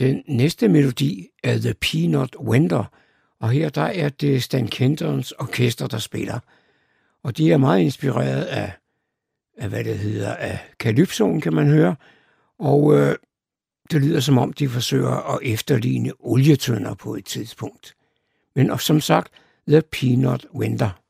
Den næste melodi er The Peanut Wender, og her der er det Stan Kentons orkester, der spiller. Og de er meget inspireret af Calypsoen, kan man høre. Og det lyder som om, de forsøger at efterligne olietønder på et tidspunkt. Men som sagt, The Peanut Wender.